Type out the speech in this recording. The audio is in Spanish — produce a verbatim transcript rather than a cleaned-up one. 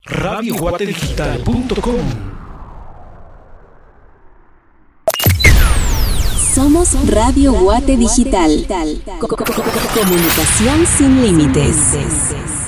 radio guate digital punto com. Somos Radio Guate Digital. Co- co- co- Comunicación sin límites.